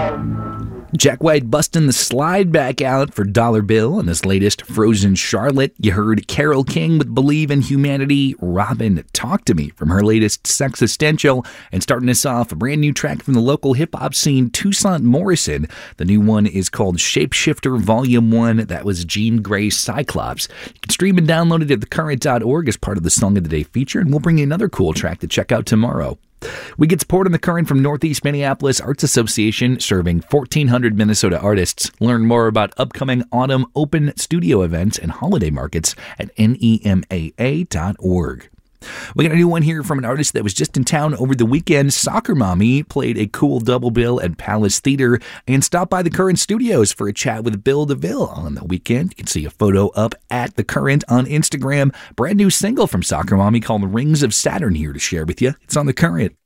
Jack White busting the slide back out for Dollar Bill in his latest Frozen Charlotte. You heard Carole King with Believe in Humanity. Robin, Talk to Me from her latest Sexistential. And starting us off, a brand new track from the local hip-hop scene, Toussaint Morrison. The new one is called Shapeshifter Volume 1. That was Jean Grey Cyclops. You can stream and download it at thecurrent.org as part of the Song of the Day feature, and we'll bring you another cool track to check out tomorrow. We get support on The Current from Northeast Minneapolis Arts Association, serving 1,400 Minnesota artists. Learn more about upcoming autumn open studio events and holiday markets at nemaa.org. We got a new one here from an artist that was just in town over the weekend. Soccer Mommy played a cool double bill at Palace Theater and stopped by The Current Studios for a chat with Bill DeVille on the weekend. You can see a photo up at The Current on Instagram. Brand new single from Soccer Mommy called Rings of Saturn here to share with you. It's on The Current.